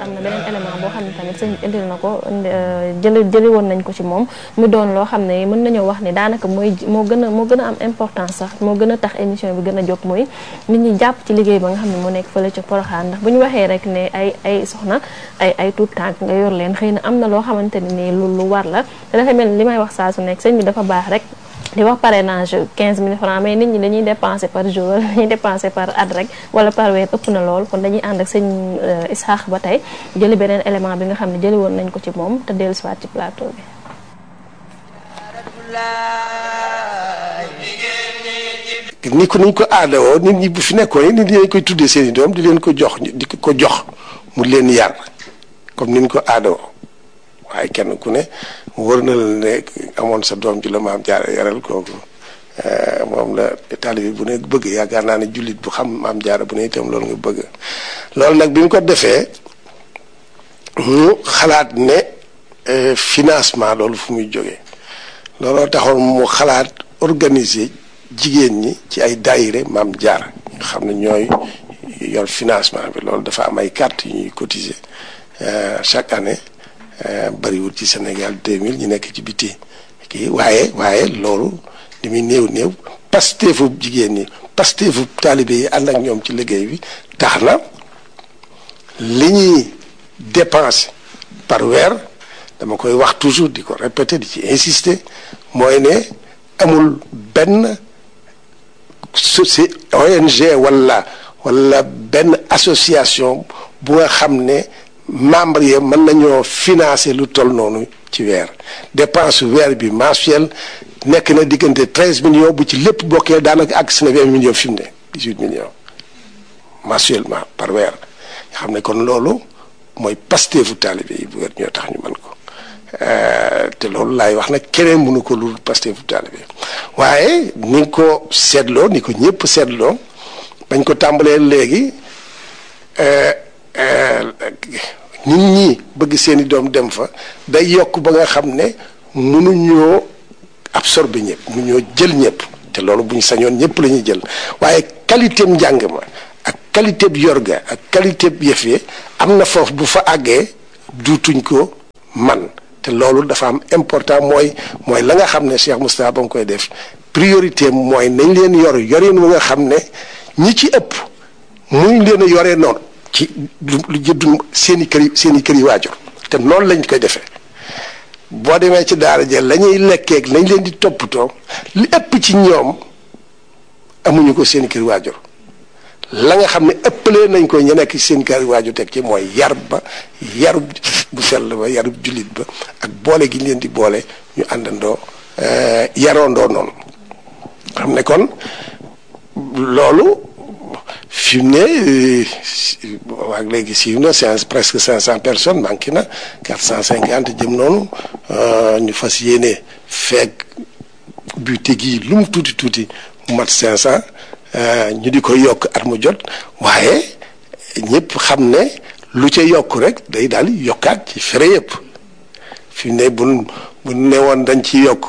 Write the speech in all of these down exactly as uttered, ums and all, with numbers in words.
am na beneen élément boo xam ne tamit sëñ bi indil na ko jëli jëli woon nañ ko ci moom mu doon loo xam ne mën nañoo wax ne daanaka mooy moo gën a moo gën a am importance sax moo gën a tax émission bi gën a jóg mooy nit ñi jàpp ci liggéey ba nga xam ne moo nekk fële ca Porokhane ndax bu ñu waxee rek ne ay ay soxna ay ay tuut tànk nga yor leen xëy na am na loo xamante ne nii lu lu war la te dafa mel ni li may wax saa su nekk sëñ bi dafa baax rek di wax parrainage quinze mille francs mais nit ñi dañuy dépenser par jour dañuy dépenser par at rek wala par weer ëpp na lool kon dañuy ànd ak sëñ Isaax ba tey jëli beneen élément bi nga xam ne jëli woon nañ ko ci moom te dellu si waat ci plateau bi. ni ko niñ ko aadawoo nit ñi bu fi nekkoon nit ñi dañ koy tuddee seen i doom di leen ko jox di ko jox mu leen yar comme niñ ko aadawoo waaye kenn ku ne wër na la ne amoon sa doom ji la maam jaara yaral kooku moom la taalibe bu ne bëgg yaakaar naa ne jullit bu xam maam jaara bu ne itam loolu nga bëgg loolu nag bi mu ko defee mu xalaat ne financement loolu fu muy jógee looloo taxoon mu xalaat organiser jigéen ñi ci ay daayire maam jaara nga xam ne ñooy yor financement bi loolu dafa am ay carte yu ñuy cotiser chaque année bariwul ci Sénégal deux mille ñu nekk ci biti kii waaye waaye loolu li muy néew néew pasteefu jigéen ñi pasteefu taalibe yi ànd ak ñoom ci liggéey bi tax na li ñuy dépenser par weer dama koy wax toujours di ko répéter di ci insister mooy ne amul benn soci O N G wala wala benn association bu nga xam ne membre yi mën nañoo financer lu toll noonu ci weer dépense weer bi mensuel nekk na diggante treize millions bu ci lépp bokkee daanaka ak si na vingt millions fi mu ne dix-huit millions mensuellement par weer nga xam ne kon loolu mooy pasteefu taalibe yi bu weer ñoo tax ñu mën ko te loolu laay wax nag keneen mënu ko lu pasteefu taalibe waaye ni ko seetloo ni ko ñëpp seetloo bañ ko tàmbalee léegi nit ñi bëgg seeni doom dem fa day yokk ba nga xam ne mënuñoo absorber ñëpp mënuñoo jël ñëpp te loolu bu ñu sañoon ñëpp la ñuy jël waaye qualité njàng ma ak qualité bi yorga ak qualité bi yëf yi am na foofu bu fa àggee duutuñ ko man te loolu dafa am important mooy mooy la nga xam ne Cheikh Moustapha ba nga koy def priorité mooy nañ leen yor yorin wu nga xam ne ñi ci ëpp muñ leen a yoree noonu ci lu jëddu seen i kër yi seen i kër yi waajur te noonu lañ koy defee boo demee ci daara jël la ñuy lekkeeg lañ leen di toppatoo li ëpp ci ñoom amuñu ko seen i kër waajur la nga xam ne ëppalee nañ ko ñu nekk seen kër waajur teg ci mooy yar ba yarub bu sell ba yarub jullit ba ak boole gi ñu leen di boole ñu àndandoo yaroondoo noonu xam ne kon loolu fi mu ne waa léegi siiw na c'est presque cinq cent personnes manqué na quatre cent cinquante jëm noonu ñu fas yéene feeg buté gi lu mu tuuti tuuti mu mat cinq cent ñu di ko yokk at mu jot waaye ñëpp xam ne lu ca yokk rek day daal yokkaat ci frais yëpp fi mu ne bu bu ne woon dañ ci yokk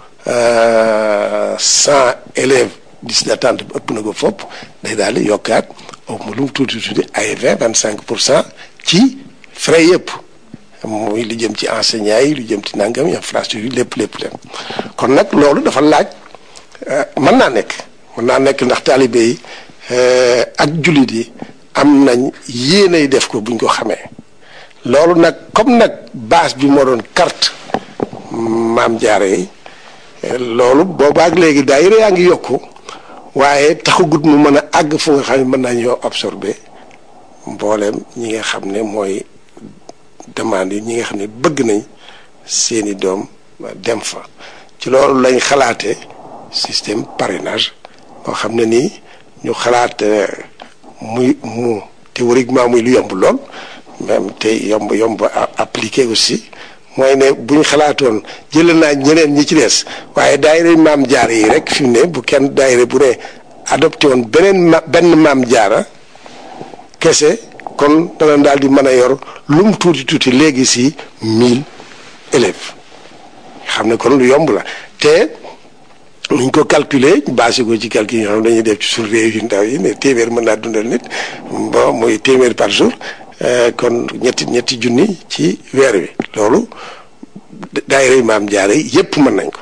cent élèves liste d'attente bi ëpp na ko fopp day daal di yokkaat au mu lu mu tuuti tuuti ay vingt vingt cinq pour cent ci frais yëpp muy lu jëm ci enseignants yi lu jëm ci nangam infrastructure yi lépp lépp lépp kon nag loolu dafa laaj mën naa nekk mën naa nekk ndax taalibe yi ak jullit yi am nañ yéenay def ko buñ ko xamee loolu nag comme nag base bi moo doon carte maam jaare yi loolu boobaak léegi daayira yaa ngi yokku waaye taxagut mu mën a àgg fu nga xam ne mën nañoo absorber mbooleem ñi nga xam ne mooy demande yi ñi nga xam ne bëgg nañ seeni doom dem fa ci loolu lañ xalaate système parrainage boo xam ne nii ñu xalaat muy mu théoriquement muy lu yomb lool même te yomb yomb appliqué aussi mooy ne bu ñu xalaatoon jël naa ñeneen ñi ci des waaye daayira maam jaara yi rek fi mu ne bu kenn daayira bu ne adopté woon beneen ma benn maam jaara kese kon dana daal di mën a yor lu mu tuuti tuuti léegi si mille élèves xam ne kon lu yomb la te nuñ ko calculer basé ko ci calcul yi nga xam dañuy def ci suñu réew yu ndaw yi ne téeméer mën naa dundal nit bon mooy téeméer par jour kon ñetti ñetti junni ci weer wi loolu daayira Maam Jaara yépp mën nañ ko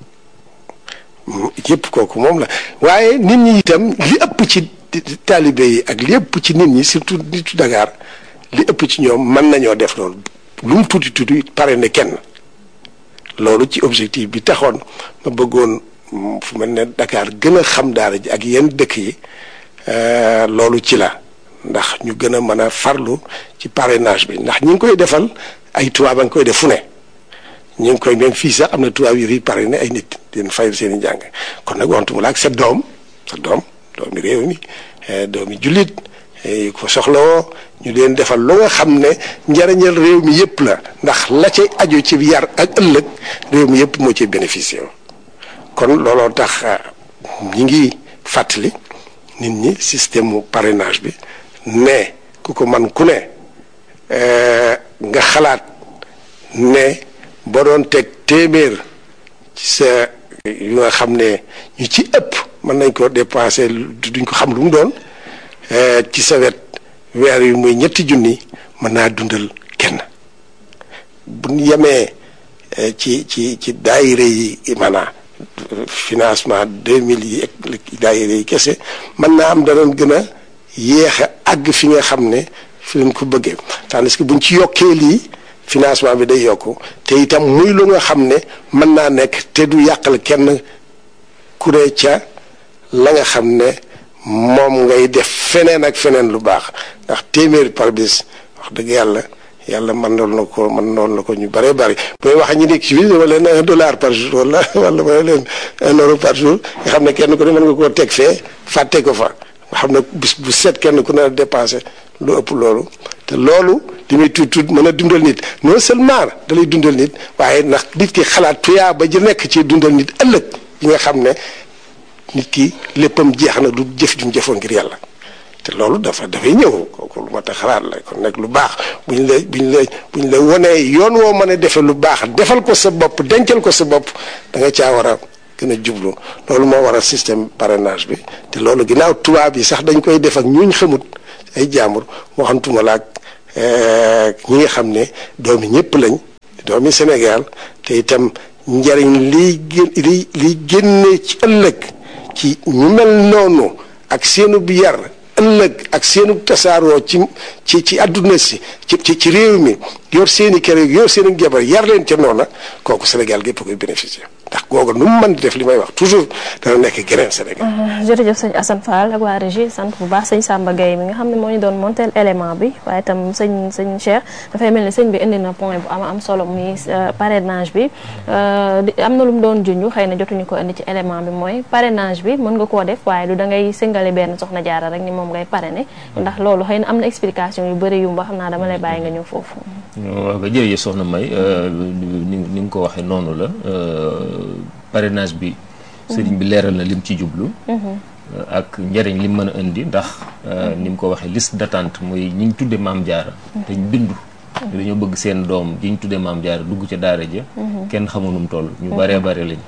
yépp kooku moom la waaye nit ñi itam li ëpp ci taalibe yi ak li ëpp ci nit ñi surtout nitu Dakar li ëpp ci ñoom mën nañoo def loolu lu mu tuuti tuuti pare ne kenn loolu ci objectif bi taxoon ma bëggoon fu mel ne Dakar gën a xam daara ji ak yenn dëkk yi loolu ci la ndax ñu gën a mën a farlu ci parrainage bi ndax ñi ngi koy defal ay tubaab a ngi koy def fu ne ñu ngi koy même fii sax am na tubaab yu fi parrainé ay nit den fayal seen i njàng kon nag waxtuma la ak sa doom sa doom doomi réew mi doomi jullit yu ko soxlawoo ñu leen defal lu nga xam ne njariñal réew mi yëpp la ndax la cay aju ci yar ak ëllëg réew mi yëpp moo ci bénéficié kon looloo tax ñi ngi fàttali nit ñi système mu parrainage bi ne ku ko man ku ne nga xalaat ne boo doon teg téeméer ci sa yu nga xam ne ñu ci ëpp mën nañ ko dépensé duñ ko xam lu mu doon ci sa wet weer yu muy ñetti junni mën naa dundal kenn bu ñu yemee ci ci ci daayira yi maanaam financement deux mille yi ak daayira yi kese mën naa am danañ gën a yéex a àgg fi nga xam ne fi leen ko bëggee tandis que buñ ci yokkee lii financement bi day yokku te itam muy lu nga xam ne mën naa nekk te du yàqal kenn ku ne ca la nga xam ne moom ngay def feneen ak feneen lu baax ndax téeméeri par bis wax dëgg yàlla yàlla mën noon na ko mën noon na ko ñu bëree bëri booy wax ñu nekk ci biir wala leen un dollar par jour wala wala wala leen un euro par jour nga xam ne kenn ku ne mën nga koo teg fee fàtte ko fa nga xam ne bis bu set kenn ku ne dépensé lu ëpp loolu te loolu li muy tuut tuut mën a dundal nit non seulement da lay dundal nit waaye ndax nit ki xalaat tuyaa ba ji nekk ci dundal nit ëllëg yi nga xam ne nit ki léppam jeex na du jëf jum jëfoon ngir yàlla te loolu dafa dafay ñëw kooku lu ma ta xalaat la kon nag lu baax buñ la buñ la buñ la wonee yoon woo mën a defee lu baax defal ko sa bopp dencal ko sa bopp da nga caa war a gën a jublu loolu moo war a système parrainage bi te loolu ginnaaw tubaab yi sax dañ koy def ak ñuñ xamut ay jaambur waxantuma la ak ñi nga xam ne doomi ñëpp lañ doomi Sénégal te itam njariñ liy gén li liy génne ci ëllëg ci ñu mel noonu ak seenu bi yar ëllëg ak seenu tasaaroo ci ci ci àdduna si ci ci ci réew mi yor seeni kër yor seeni jabar yar leen ca noona kooku Sénégal gépp koy bénéficier ndax googu nu mu mën di def li may wax toujours dana nekk geneen Sénégal. jërëjëf sëñ Assane Fall ak waa régie sant bu baax sëñ Samba Gueye mi nga xam ne moo ñu doon monteel élément bi waaye itam sëñ sëñ Cheikh dafay mel ni sëñ bi indi na point bu am am solo muy parrainage bi am na lu mu doon junj xëy na jotuñu ko indi ci élément bi mooy parrainage bi mën nga koo def waaye du da ngay singale benn soxna jaara rek ni moom ngay parrainer ndax loolu xëy na am na explication yu bëri yu mba xam naa dama lay bàyyi nga ñëw foofu. waaw jërëjëf soxna May ni ni nga ko waxee noonu la parrainage bi sëriñ bi leeral na lim ci jublu ak njëriñ lim mën a indi ndax ni mu ko waxee liste d'attente mooy ñi ñu tudde Maam Jaara te ñu bindu dañoo bëgg seen doom ji ñu tudde Maam Jaara dugg ca daara ja kenn xamunum toll ñu baree bare lañ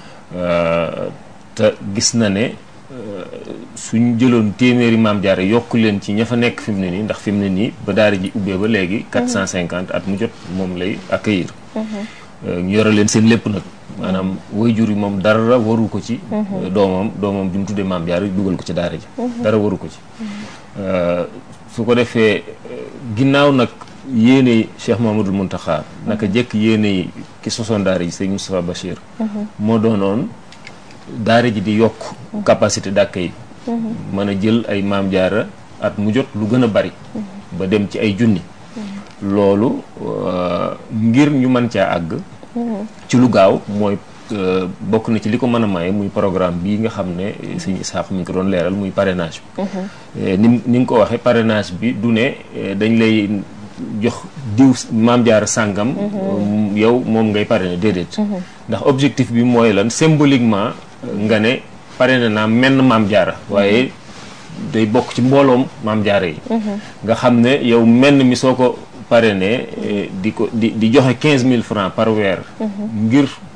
te gis na ne suñ jëloon téeméeri Maam Jaara yokk leen ci ña fa nekk fi mu ne nii ndax fi mu ne nii ba daara ji ubbee ba léegi quatre cent cinquante at mu jot moom lay accueillir ñu yore leen seen lépp nag maanaam waajur yi moom dara waru ko ci doomam doomam bi mu tuddee Maam Jaara dugal ko ci daara ji dara waru ko ci su ko defee ginnaaw nag yéene Cheikh Mamadou Mountakha naka jekk yéene yi ki sosoon daara ji Sëñ Moustapha Bachir moo doonoon daara ji di yokk capacité d'accueil mën a jël ay Maam Jaara at mu jot lu gën a bari ba dem ci ay junni loolu ngir ñu mën caa àgg ci lu gaaw mooy bokk na ci li ko mën a maye muy programme bii nga xam ne sëñ Isaax mi ngi ko doon leeral muy parrainage bi ni ni nga ko waxee parrainage bi du ne dañ lay jox diw Maam Jaara sàngam yow moom ngay parrainer déedéet ndax objectif bi mooy lan symboliquement nga ne parrainé naa menn Maam Jaara waaye day bokk ci mbooloom Maam Jaara yi nga xam ne yow menn mi soo ko parrainé di ko di di joxe quinze mille francs par weer ngir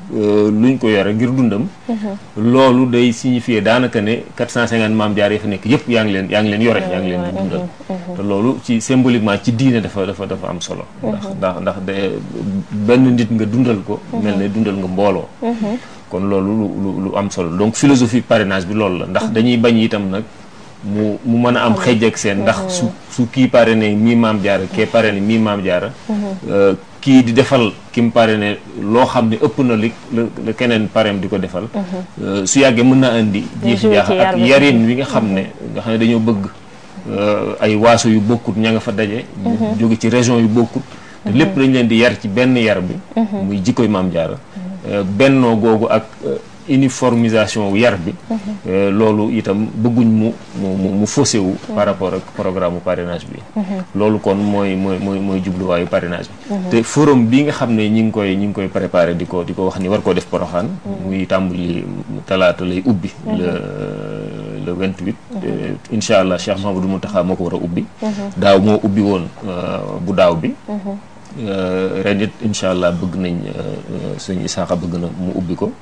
luñ ko yore ngir dundam loolu day signifier daanaka ne quatre cent cinquante maam jaar yi fa nekk yëpp yaa ngi leen yaa ngi leen yore yaa ngi leen di dundal te loolu ci symboliquement ci diine dafa dafa dafa am solo ndax ndax ndax de benn nit nga dundal ko mel ne dundal nga mbooloo kon loolu lu lu am solo donc philosophie parrainage bi loolu la ndax dañuy bañ itam nag mu mu mën a am xëj ak seen ndax su su kii parrainé mii maam jaara kee parrainé mii maam jaara kii di defal ki mu parrainé loo xam ne ëpp na li la keneen parrain di ko defal su yàggee mën naa indi jiixi jaaxa ak yarin wi nga xam ne nga xam ne dañoo bëgg ay waaso yu bokkut ña nga fa daje jóge ci région yu bokkut te lépp dañ leen di yar ci benn yar bi muy jikkoy maam jaara bennoo googu ak uniformisation wu yar bi loolu itam bëgguñ mu mu mu faussé wu par rapport ak programme parrainage bi loolu kon mooy mooy mooy mooy jubluwaayu parrainage bi te forum bi nga xam ne ñi ngi koy ñi ngi koy préparé di ko di ko wax ni war koo def Porokhane muy tàmbali talaata lay ubbi le le vingt-huit incha allah Cheikh Mahamadou Mountakha moo ko war a ubbi daaw moo ubbi woon bu daaw bi ren it incha allah bëgg nañ sëñ Isaaxa bëgg na mu ubbi ko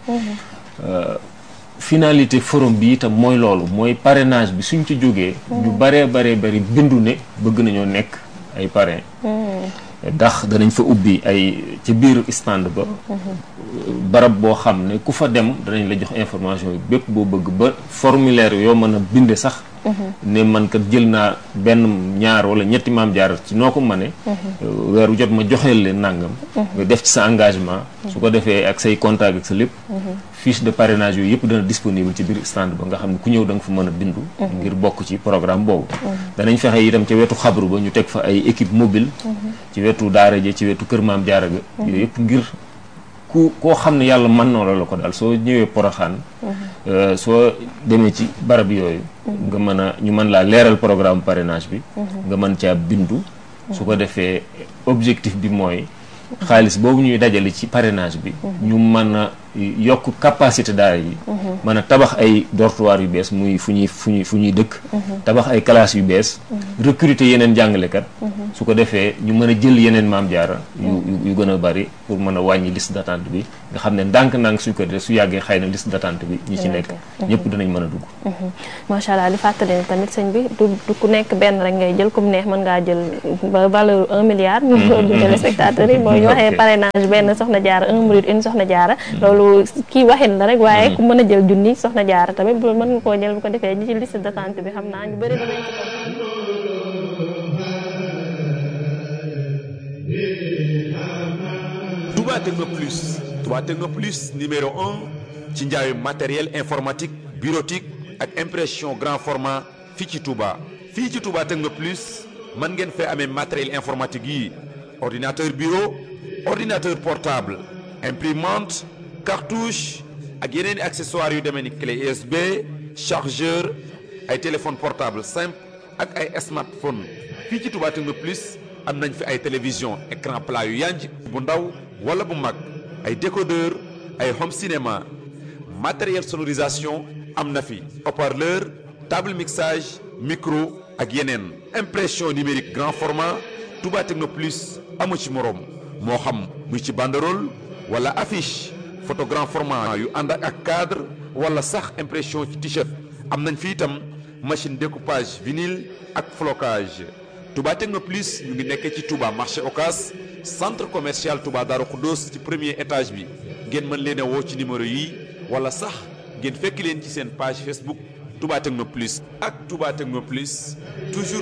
finalité forum bi itam mooy loolu mooy parrainage bi suñ ci jógee ñu baree baree bari bindu ne bëgg nañoo nekk ay parrain ndax danañ fa ubbi ay ci biir stand ba barab boo xam ne ku fa dem danañ la jox information yi bépp boo bëgg ba formulaire yoo mën a binde sax ne man kat jël naa benn ñaar wala ñetti maam jaar ci noo ko mëne weeru jot ma joxeel leen nangam nga def ci sa engagement su ko defee ak say contact ak sa lépp fiche de parrainage yooyu yëpp dana disponible ci biir stand ba nga xam ne ku ñëw da nga fa mën a bindu ngir bokk ci programme boobu danañ fexe itam ca wetu xabru ba ñu teg fa ay équipe mobile ci wetu daara ji ci wetu kër maam jaara ga yooyu yëpp ngir ku koo xam ne yàlla mën na la ko daal soo ñëwee Porokhane soo demee ci barab yooyu nga mën a ñu mën laa leeral programme parrainage bi nga mën caa bindu su ko defee objectif bi mooy xaalis boobu ñuy dajale ci parrainage bi ñu mën a yokk capacité daara yi mën a tabax ay dortoir yu bees muy fu ñuy fu ñuy fu ñuy dëkk tabax ay classes yu bees recruter yeneen jàngalekat su ko defee ñu mën a jël yeneen maam jaara yu yu gën a bari pour mën a wàññi liste d'attente bi nga xam ne ndànk-ndànk suñ ko def su yàggee xëy na liste d'attente bi ñi ci nekk ñëpp dinañ mën a dugg macha allah di fàttali ne tamit sëñ bi du du ku nekk benn rek ngay jël comme neex mën ngaa jël ba valeur un milliard ñu du téléspectateurs yi mooy ñu waxee parrainage benn soxna jaara un mouride une soxna jaara loolu kii waxin la rek waaye ku mën a jël junni soxna jaara tamit bu mën nga koo jël bu ko defee ñi ci liste d'attente bi xam naa ñu bëri danañ ci Touba Techno Plus Touba Techno Plus numéro un ci njaayu matériel informatique bureautique ak impression grand format fii ci Touba fii ci Touba Techno Plus mën ngeen fee amee matériel informatique yi ordinateur bureau ordinateur portable imprimante cartouche ak yeneen i accessoires yu demee ni clé U S B chargeur ay téléphone portable simple ak ay smartphone fii ci Touba Techno Plus am nañ fi ay télévision écran plat yu yanj bu ndaw wala bu mag ay décodeur ay home cinéma matériel sonorisation am na fi haut-parleur table mixage micro ak yeneen impression numérique grand format Touba Techno Plus amu ci moroom moo xam muy ci banderole wala affiche photo grand format yu ànd ak cadre wala sax impression ci t-shirt am nañ fi itam machine découpage vinyle ak flocage Touba Techno Plus ñu ngi nekk ci Touba marché Ocass centre commercial Touba Darou Khoudoss ci premier étage bi ngeen mën leen a woo ci numéro yi wala sax ngeen fekk leen ci seen page Facebook Touba Techno Plus ak Touba Techno Plus toujours